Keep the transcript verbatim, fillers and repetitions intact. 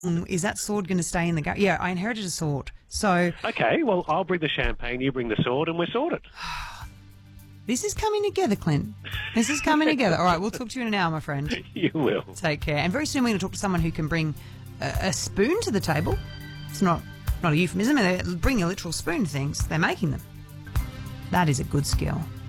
Mm, is that sword going to stay in the gut? Yeah, I inherited a sword. So Okay, well, I'll bring the champagne, you bring the sword, and we're sorted. this is coming together, Clint. This is coming together. All right, we'll talk to you in an hour, my friend. You will. Take care. And very soon we're going to talk to someone who can bring a, a spoon to the table. It's not, not a euphemism. They're bringing a literal spoon to things. They're making them. That is a good skill.